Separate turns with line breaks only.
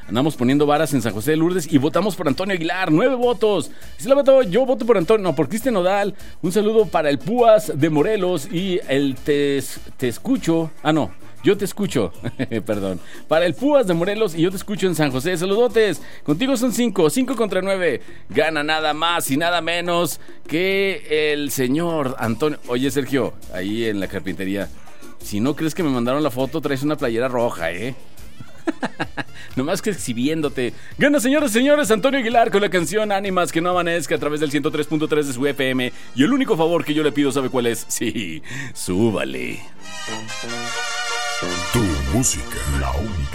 Andamos poniendo varas en San José de Lourdes y votamos por Antonio Aguilar. 9 votos. Si la voto, yo voto por Antonio, no, por Cristian Nodal. Un saludo para el Púas de Morelos y el Te Escucho. Yo te escucho, perdón. Para el Púas de Morelos y yo te escucho en San José. Saludotes. Contigo son 5 contra 9. Gana nada más y nada menos que el señor Antonio. Oye, Sergio, ahí en la carpintería, si no crees que me mandaron la foto, traes una playera roja, Nomás que exhibiéndote. Gana, señores y señores, Antonio Aguilar con la canción Ánimas que no amanezca a través del 103.3 de su FM. Y el único favor que yo le pido, ¿sabe cuál es? Sí, súbale.
Tu música, la única.